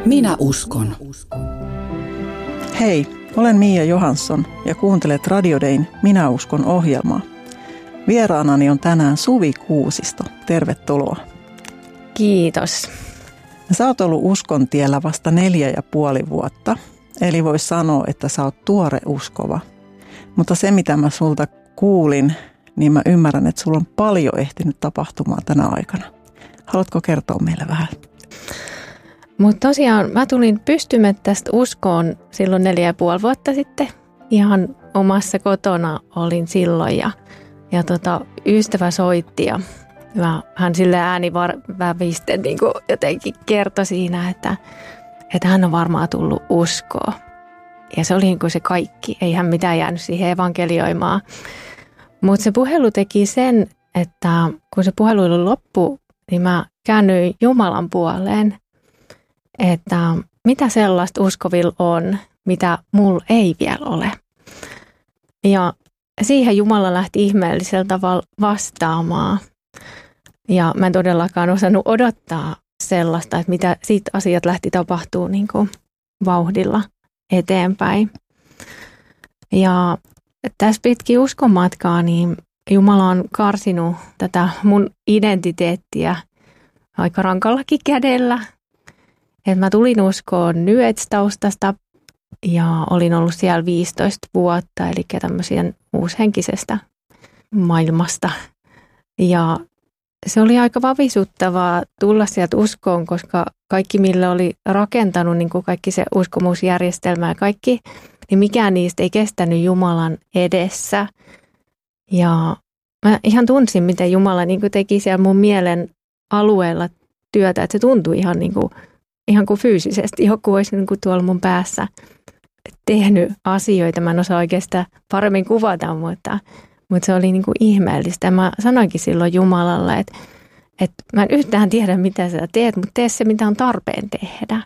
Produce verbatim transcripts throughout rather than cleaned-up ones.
Minä uskon. Hei, olen Mia Johansson ja kuuntelet Radio Dayn Minä uskon -ohjelmaa. Vieraanani on tänään Suvi Kuusisto. Tervetuloa. Kiitos. Sä oot ollut uskon tiellä vasta neljä ja puoli vuotta, eli vois sanoa, että sä oot tuore uskova. Mutta se, mitä mä sulta kuulin, niin mä ymmärrän, että sulla on paljon ehtinyt tapahtumaan tänä aikana. Haluatko kertoa meille vähän? Mutta tosiaan mä tulin pystymettästä uskoon silloin neljä ja puoli vuotta sitten. Ihan omassa kotona olin silloin ja, ja tota, ystävä soitti ja mä, hän sille äänivävisten niin jotenkin kertoi siinä, että, että hän on varmaan tullut uskoa. Ja se oli niin kuin se kaikki, ei hän mitään jäänyt siihen evankelioimaan. Mutta se puhelu teki sen, että kun se puhelu loppui, niin mä käännyin Jumalan puoleen, että mitä sellaista uskovilla on, mitä mulla ei vielä ole. Ja siihen Jumala lähti ihmeellisellä tavalla vastaamaan. Ja mä en todellakaan osannut odottaa sellaista, että mitä siitä asiat lähti tapahtuu niin kuin vauhdilla eteenpäin. Ja tässä pitkin uskonmatkaa, niin Jumala on karsinut tätä mun identiteettiä aika rankallakin kädellä. Et mä tulin uskoon New Age-taustasta ja olin ollut siellä viisitoista vuotta, eli tämmöisen uushenkisestä maailmasta. Ja se oli aika vavisuttavaa tulla sieltä uskoon, koska kaikki, mille oli rakentanut, niin kuin kaikki se uskomusjärjestelmä ja kaikki, niin mikään niistä ei kestänyt Jumalan edessä. Ja mä ihan tunsin, miten Jumala niin kuin teki siellä mun mielen alueella työtä, että se tuntui ihan, niin kuin, ihan kuin fyysisesti. Joku olisi niin kuin tuolla mun päässä tehnyt asioita. Mä en osaa oikeastaan paremmin kuvata, mutta, mutta se oli niin kuin ihmeellistä. Mä sanoinkin silloin Jumalalle, että, että mä en yhtään tiedä, mitä sä teet, mutta tee se, mitä on tarpeen tehdä.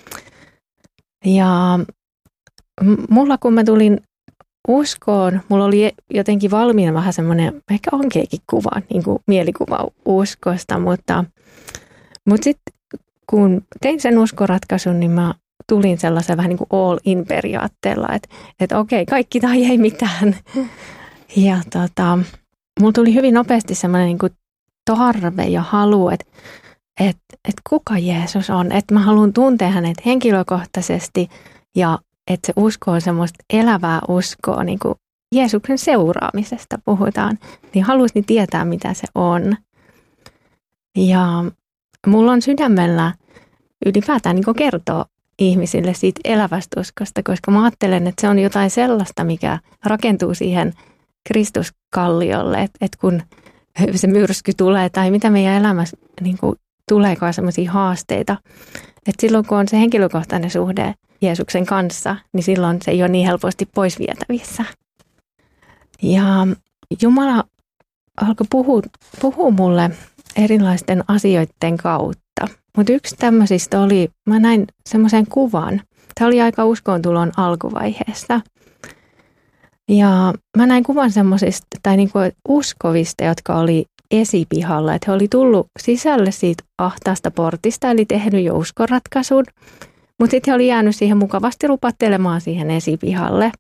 Ja mulla, kun mä tulin uskoon, mulla oli jotenkin valmiina vähän semmoinen, ehkä onkeekin kuva, niin kuin mielikuva uskosta, mutta, mutta sitten kun tein sen uskoratkaisun, niin mä tulin sellaisen vähän niin kuin all in periaatteella, että, että okei, kaikki tai ei mitään. Ja tota, mulla tuli hyvin nopeasti semmoinen niin kuin tarve ja halu, että, että, että kuka Jeesus on, että mä haluan tuntea hänet henkilökohtaisesti ja että se usko on semmoista elävää uskoa, niin kuin Jeesuksen seuraamisesta puhutaan, niin haluaisin tietää, mitä se on. Ja mulla on sydämellä ylipäätään niin kuin kertoa ihmisille siitä elävästä uskosta, koska mä ajattelen, että se on jotain sellaista, mikä rakentuu siihen Kristuskalliolle, että, että kun se myrsky tulee tai mitä meidän elämässä niin kuin tuleekaan sellaisia haasteita, että silloin kun on se henkilökohtainen suhde Jeesuksen kanssa, niin silloin se ei ole niin helposti pois vietävissä. Ja Jumala alkoi puhua, puhua mulle erilaisten asioiden kautta. Mutta yksi tämmöisistä oli, mä näin semmoisen kuvan. Tämä oli aika uskontulon alkuvaiheessa. Ja mä näin kuvan semmoisista, tai niinku uskovista, jotka oli esipihalla. Että he oli tullut sisälle siitä ahtaasta portista, eli tehnyt jo uskoratkaisun. Mutta sitten he oli jäänyt siihen mukavasti lupattelemaan siihen esipihalle.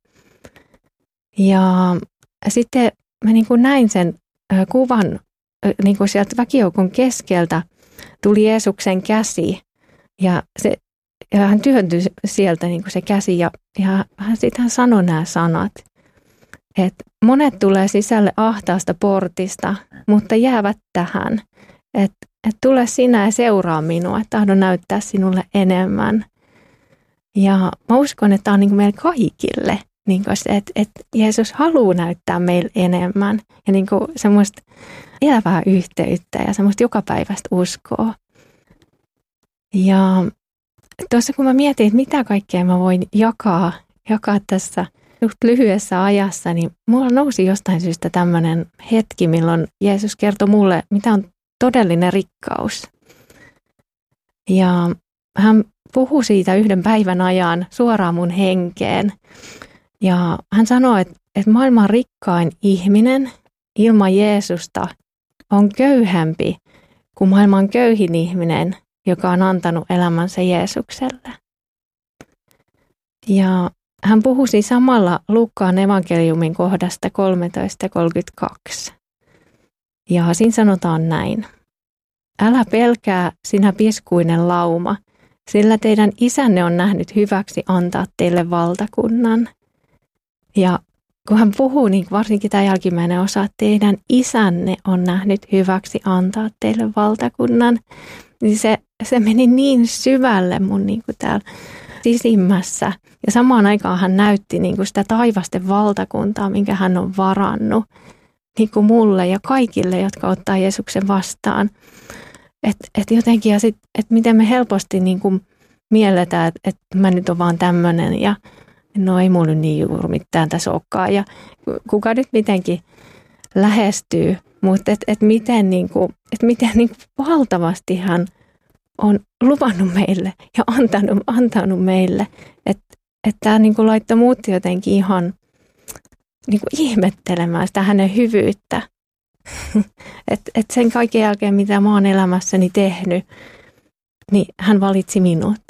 Ja sitten mä niin kuin näin sen kuvan niin kuin sieltä väkijoukon keskeltä tuli Jeesuksen käsi. Ja, se, ja hän työntyi sieltä niin kuin se käsi ja, ja hän sitten hän sanoi nämä sanat. Että monet tulee sisälle ahtaasta portista, mutta jäävät tähän. Että et tule sinä ja seuraa minua, että tahdon näyttää sinulle enemmän. Ja mä uskon, että tämä on niin kuin meille kaikille, niin kuin se, että, että Jeesus haluaa näyttää meille enemmän ja niin kuin semmoista elävää yhteyttä ja semmoista jokapäiväistä uskoa. Ja tuossa kun mä mietin, että mitä kaikkea mä voin jakaa, jakaa tässä just lyhyessä ajassa, niin mulla nousi jostain syystä tämmöinen hetki, milloin Jeesus kertoi mulle, mitä on todellinen rikkaus. Ja hän puhui siitä yhden päivän ajan suoraan mun henkeen. Ja hän sanoi, että, että maailman rikkain ihminen ilman Jeesusta on köyhempi kuin maailman köyhin ihminen joka on antanut elämänsä Jeesukselle. Ja hän puhui samalla Luukkaan evankeliumin kohdasta kolmetoista kolmekymmentäkaksi. Ja siinä sanotaan näin. Älä pelkää, sinä piskuinen lauma, sillä teidän isänne on nähnyt hyväksi antaa teille valtakunnan. Ja kun hän puhuu, niin varsinkin tämä jälkimmäinen osa, että teidän isänne on nähnyt hyväksi antaa teille valtakunnan, niin se, se meni niin syvälle mun niin kuin täällä sisimmässä. Ja samaan aikaan hän näytti niin kuin sitä taivasten valtakuntaa, minkä hän on varannut niin kuin mulle ja kaikille, jotka ottaa Jeesuksen vastaan. Että et jotenkin, ja sit, et miten me helposti niin kuin mielletään, että et mä nyt on vaan tämmöinen ja no ei mulla niin juuri mitään tässä olekaan. Ja kuka nyt mitenkin lähestyy, mutta että et miten, niin kuin, et miten niin kuin valtavasti hän on luvannut meille ja antanut, antanut meille. Että et tämä niin kuin laittoi muut jotenkin ihan niin kuin ihmettelemään sitä hänen hyvyyttä. Että et sen kaiken jälkeen, mitä mä oon elämässäni tehnyt, niin hän valitsi minut.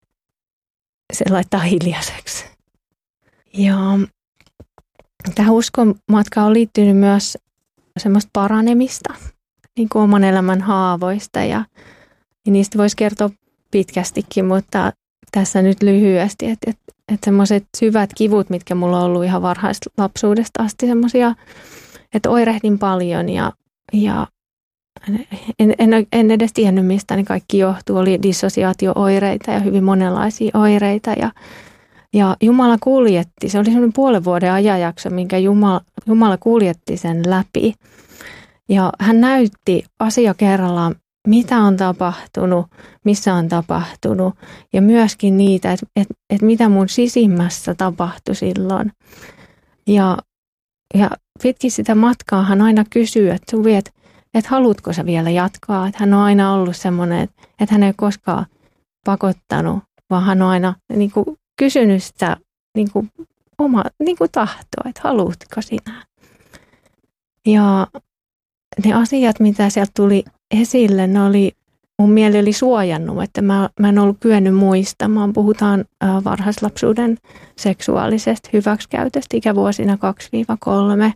Se laittaa hiljaiseksi. Ja tähän uskon matkaan on liittynyt myös semmoista paranemista, niin kuin oman elämän haavoista. Ja, ja niistä voisi kertoa pitkästikin, mutta tässä nyt lyhyesti. Että et, et semmoiset syvät kivut, mitkä mulla on ollut ihan varhaista lapsuudesta asti, semmoisia, että oirehdin paljon ja, ja en, en, en edes tiennyt, mistä ne kaikki johtuu. Oli dissosiaatio-oireita ja hyvin monenlaisia oireita ja Ja Jumala kuljetti, se oli semmoinen puolen vuoden ajanjakso, minkä Jumala, Jumala kuljetti sen läpi. Ja hän näytti asia kerrallaan, mitä on tapahtunut, missä on tapahtunut ja myöskin niitä, että et, et mitä mun sisimmässä tapahtui silloin. Ja, ja pitkin sitä matkaa hän aina kysyy, että Suvi, että et haluatko sä vielä jatkaa. Että hän on aina ollut semmoinen, että et hän ei koskaan pakottanut, vaan hän on aina niin kuin kysynyt sitä niin kuin oma niin kuin tahtoa, että haluatko sinä. Ja ne asiat, mitä sieltä tuli esille, ne oli, mun mieli oli suojannut, että mä, mä en ollut kyennyt muistamaan. Puhutaan äh, varhaislapsuuden seksuaalisesta hyväksikäytöstä ikävuosina kaksi kolme.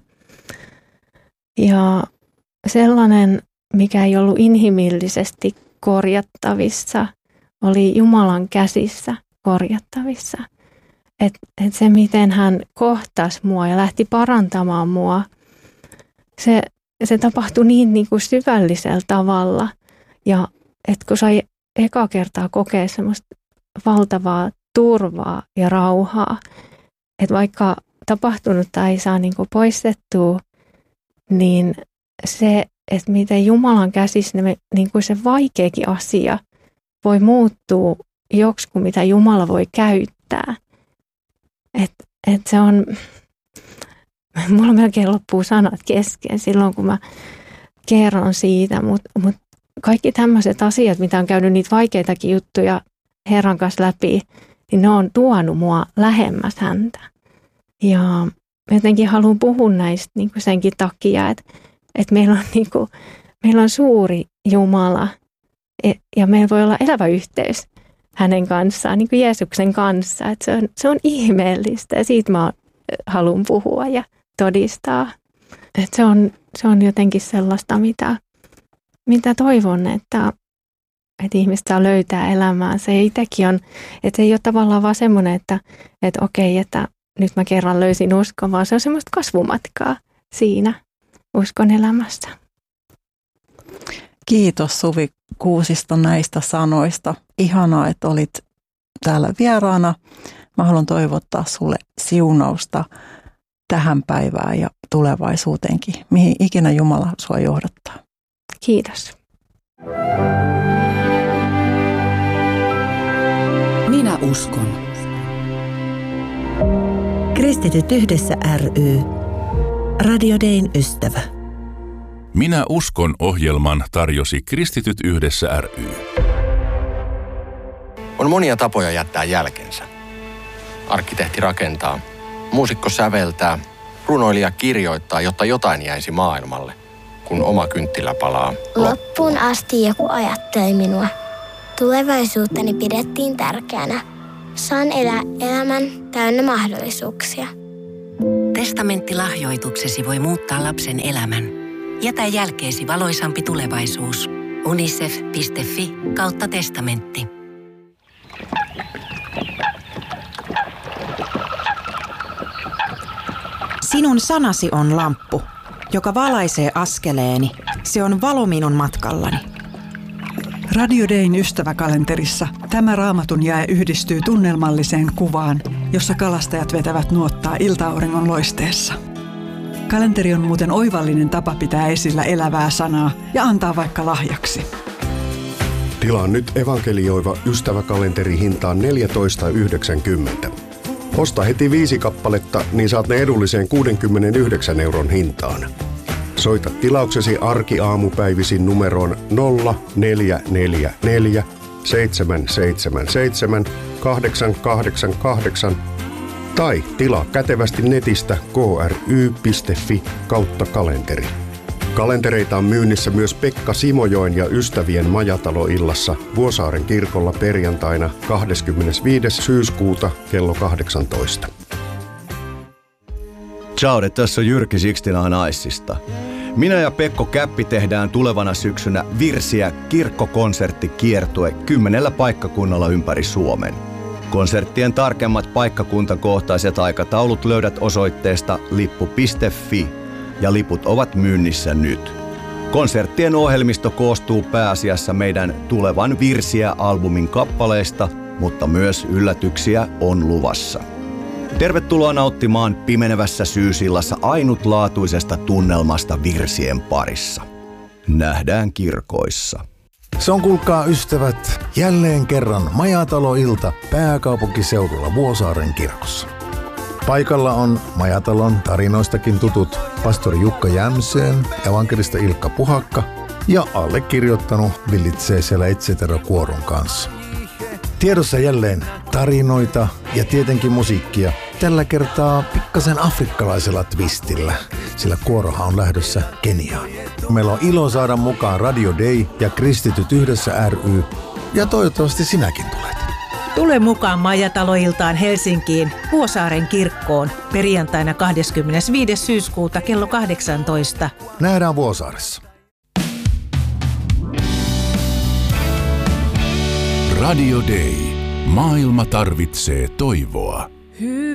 Ja sellainen, mikä ei ollut inhimillisesti korjattavissa, oli Jumalan käsissä korjattavissa. Että et se, miten hän kohtasi mua ja lähti parantamaan mua, se, se tapahtui niin, niin kuin syvällisellä tavalla. Ja että kun sai eka kertaa kokea semmoista valtavaa turvaa ja rauhaa, että vaikka tapahtunutta ei saa niin kuin poistettua, niin se, että miten Jumalan käsissä niin kuin se vaikeakin asia voi muuttua joksikin, mitä Jumala voi käyttää. Että et se on, mulla melkein loppuu sanat kesken silloin, kun mä kerron siitä, mutta mut kaikki tämmöiset asiat, mitä on käynyt niitä vaikeitakin juttuja Herran kanssa läpi, niin ne on tuonut mua lähemmäs häntä. Ja jotenkin haluan puhua näistä niin kuin senkin takia, että, että meillä, on, niin kuin, meillä on suuri Jumala ja meillä voi olla elävä yhteys hänen kanssaan, niin kuin Jeesuksen kanssa. Että se, on, se on ihmeellistä ja siitä mä haluan puhua ja todistaa. Että se, on, se on jotenkin sellaista, mitä, mitä toivon, että, että ihmiset saa löytää elämäänsä. Ja itsekin on, että se ei ole tavallaan vaan semmoinen, että, että okei, että nyt mä kerran löysin uskon, vaan se on semmoista kasvumatkaa siinä uskon elämässä. Kiitos Suvi Kuusisto näistä sanoista. Ihanaa, että olit täällä vieraana. Mä haluan toivottaa sulle siunausta tähän päivään ja tulevaisuuteenkin, mihin ikinä Jumala sua johdattaa. Kiitos. Minä uskon. Kristityt yhdessä ry. Radio Dayn ystävä. Minä uskon -ohjelman tarjosi Kristityt yhdessä ry. On monia tapoja jättää jälkensä. Arkkitehti rakentaa, muusikko säveltää, runoilija kirjoittaa, jotta jotain jäisi maailmalle, kun oma kynttilä palaa loppuun asti joku ajatteli minua. Tulevaisuuttani pidettiin tärkeänä. Saan elää elämän täynnä mahdollisuuksia. Testamenttilahjoituksesi voi muuttaa lapsen elämän. Jätä jälkeesi valoisampi tulevaisuus. unicef piste fi kautta testamentti. Sinun sanasi on lamppu, joka valaisee askeleeni. Se on valo minun matkallani. Radio Dayn ystäväkalenterissa tämä raamatun jae yhdistyy tunnelmalliseen kuvaan, jossa kalastajat vetävät nuottaa ilta-auringon loisteessa. Kalenteri on muuten oivallinen tapa pitää esillä elävää sanaa ja antaa vaikka lahjaksi. Tilaa nyt evankelioiva ystäväkalenteri hintaan neljätoista yhdeksänkymmentä. Osta heti viisi kappaletta, niin saat ne edulliseen kuudenkymmenenyhdeksän euron hintaan. Soita tilauksesi arkiaamupäivisin numeroon nolla neljä neljä neljä seitsemän seitsemän seitsemän kahdeksan kahdeksan kahdeksan tai tilaa kätevästi netistä k r y piste fi kautta kalenteri. Kalentereita on myynnissä myös Pekka Simojoen ja ystävien majataloillassa Vuosaaren kirkolla perjantaina kahdeskymmenesviides syyskuuta kello kahdeksantoista. Ciao, tässä on Jyrki Sixtinahan Aissista. Minä ja Pekko Käppi tehdään tulevana syksynä Virsiä kirkkokonserttikiertue kymmenellä paikkakunnalla ympäri Suomen. Konserttien tarkemmat paikkakuntakohtaiset aikataulut löydät osoitteesta lippu piste fi ja liput ovat myynnissä nyt. Konserttien ohjelmisto koostuu pääasiassa meidän tulevan Virsiä-albumin kappaleista, mutta myös yllätyksiä on luvassa. Tervetuloa nauttimaan pimenevässä syysillassa ainutlaatuisesta tunnelmasta virsien parissa. Nähdään kirkoissa. Se on, kuulkaa ystävät, jälleen kerran majataloilta pääkaupunkiseudulla Vuosaaren kirkossa. Paikalla on majatalon tarinoistakin tutut pastori Jukka Jämseen, evankelista Ilkka Puhakka ja allekirjoittanut villitsee siellä et cetera kuoron kanssa. Tiedossa jälleen tarinoita ja tietenkin musiikkia. Tällä kertaa pikkasen afrikkalaisella twistillä, sillä kuorohan on lähdössä Keniaan. Meillä on ilo saada mukaan Radio Day ja Kristityt yhdessä ry, ja toivottavasti sinäkin tulet. Tule mukaan majataloiltaan Helsinkiin Vuosaaren kirkkoon perjantaina kahdeskymmenesviides syyskuuta kello kahdeksantoista. Nähdään Vuosaaressa. Radio Day. Maailma tarvitsee toivoa.